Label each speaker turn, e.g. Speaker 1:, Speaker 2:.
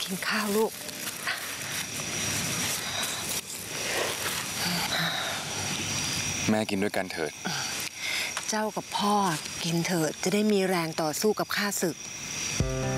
Speaker 1: กินข้าวลูก
Speaker 2: แม่กินด้วยกันเถิด
Speaker 1: เจ้ากับพ่อกินเถิดจะได้มีแรงต่อสู้กับข้าศึก